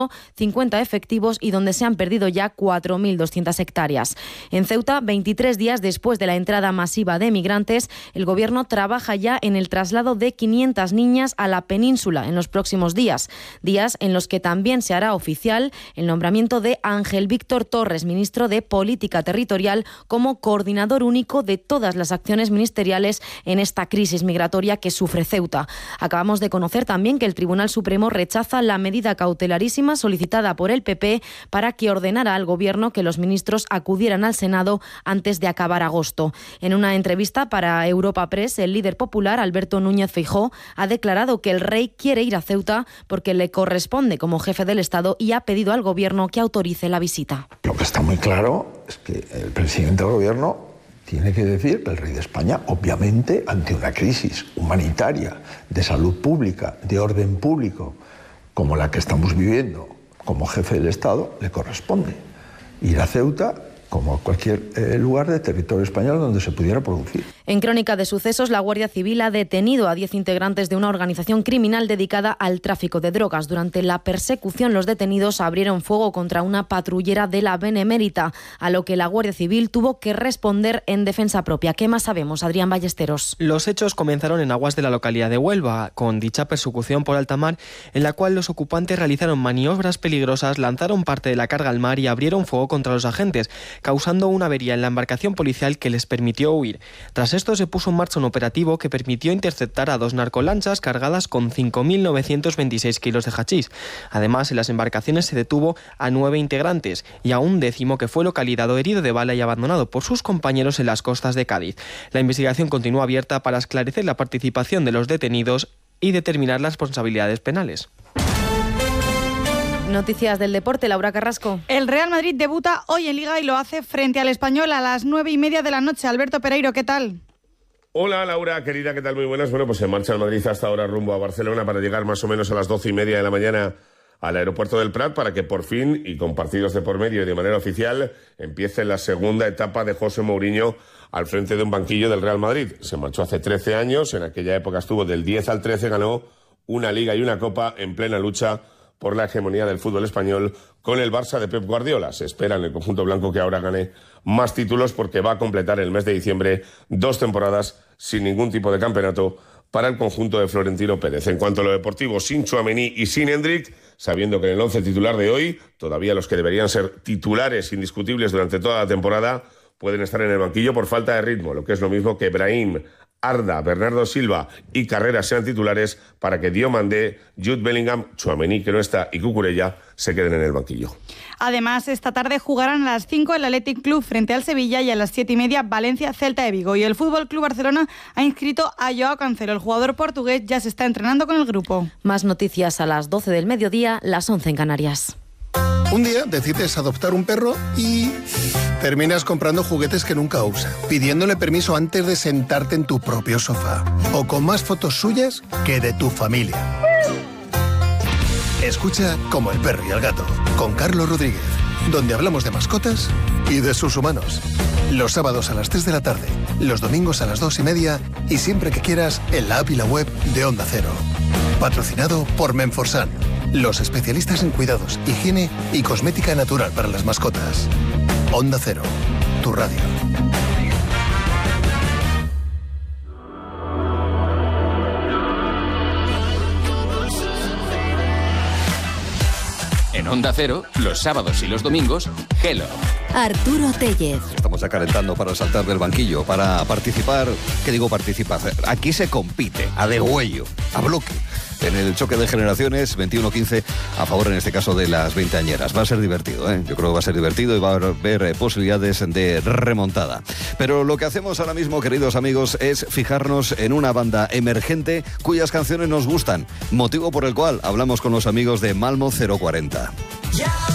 50 efectivos y donde se han perdido ya 4.200 hectáreas. En Ceuta, 23 días después de la entrada masiva de migrantes, el Gobierno trabaja ya en el traslado de 500 niñas a la península en los próximos días en los que también se hará oficial el nombramiento de Ángel Víctor Torres, ministro de Política Territorial, como coordinador único de todas las acciones ministeriales en esta crisis migratoria que sufre Ceuta. Acabamos de conocer también que el Tribunal Supremo rechaza la medida cautelarísima solicitada por el PP para que ordenara al Gobierno que los ministros acudieran al Senado antes de acabar agosto. En una entrevista para Europa Press, el líder popular, Alberto Núñez Feijóo, ha declarado que el rey quiere ir a Ceuta porque le corresponde como jefe del Estado y ha pedido al Gobierno que autorice la visita. Lo que está muy claro es que el presidente del Gobierno tiene que decir que el rey de España, obviamente, ante una crisis humanitaria, de salud pública, de orden público, como la que estamos viviendo, como jefe del Estado, le corresponde ir a Ceuta como a cualquier lugar de territorio español donde se pudiera producir. En Crónica de Sucesos, la Guardia Civil ha detenido a 10 integrantes de una organización criminal dedicada al tráfico de drogas. Durante la persecución, los detenidos abrieron fuego contra una patrullera de la Benemérita, a lo que la Guardia Civil tuvo que responder en defensa propia. ¿Qué más sabemos, Adrián Ballesteros? Los hechos comenzaron en aguas de la localidad de Huelva, con dicha persecución por alta mar, en la cual los ocupantes realizaron maniobras peligrosas, lanzaron parte de la carga al mar y abrieron fuego contra los agentes, causando una avería en la embarcación policial que les permitió huir. Tras esto se puso en marcha un operativo que permitió interceptar a 2 narcolanchas cargadas con 5.926 kilos de hachís. Además, en las embarcaciones se detuvo a 9 integrantes y a un 10º que fue localizado herido de bala y abandonado por sus compañeros en las costas de Cádiz. La investigación continúa abierta para esclarecer la participación de los detenidos y determinar las responsabilidades penales. Noticias del deporte, Laura Carrasco. El Real Madrid debuta hoy en Liga y lo hace frente al Español a las 9:30 de la noche. Alberto Pereiro, ¿qué tal? Hola Laura, querida, ¿qué tal? Muy buenas. Bueno, pues en marcha el Madrid hasta ahora rumbo a Barcelona para llegar más o menos a las 12:30 de la mañana al aeropuerto del Prat para que por fin, y con partidos de por medio y de manera oficial, empiece la segunda etapa de José Mourinho al frente de un banquillo del Real Madrid. Se marchó hace 13 años, en aquella época estuvo del 10 al 13, ganó una Liga y una Copa en plena lucha por la hegemonía del fútbol español con el Barça de Pep Guardiola. Se espera en el conjunto blanco que ahora gane más títulos porque va a completar el mes de diciembre 2 temporadas sin ningún tipo de campeonato para el conjunto de Florentino Pérez. En cuanto a lo deportivo, sin Tchouaméni y sin Hendrik, sabiendo que en el 11 titular de hoy, todavía los que deberían ser titulares indiscutibles durante toda la temporada, pueden estar en el banquillo por falta de ritmo, lo que es lo mismo que Brahim, Arda, Bernardo Silva y Carrera sean titulares para que Diomandé, Jude Bellingham, Tchouaméni, que no está, y Cucurella se queden en el banquillo. Además, esta tarde jugarán a las 5 el Athletic Club frente al Sevilla y a las 7:30 Valencia Celta de Vigo. Y el Fútbol Club Barcelona ha inscrito a Joao Cancelo. El jugador portugués ya se está entrenando con el grupo. Más noticias a las 12 del mediodía, las 11 en Canarias. Un día decides adoptar un perro y terminas comprando juguetes que nunca usa, pidiéndole permiso antes de sentarte en tu propio sofá, o con más fotos suyas que de tu familia. Escucha Como el perro y el gato, con Carlos Rodríguez, donde hablamos de mascotas y de sus humanos. Los sábados a las 3 de la tarde, los domingos a las 2:30 y siempre que quieras en la app y la web de Onda Cero. Patrocinado por Menforsan, los especialistas en cuidados, higiene y cosmética natural para las mascotas. Onda Cero, tu radio. En Onda Cero, los sábados y los domingos, Hello. Arturo Tellez. Estamos ya calentando para saltar del banquillo, para participar. ¿Qué digo participar? Aquí se compite, a degüello, a bloque. En el choque de generaciones, 21-15, a favor en este caso de las veinteañeras. Va a ser divertido, ¿eh? Yo creo que va a ser divertido y va a haber posibilidades de remontada. Pero lo que hacemos ahora mismo, queridos amigos, es fijarnos en una banda emergente cuyas canciones nos gustan. Motivo por el cual hablamos con los amigos de Malmo 040.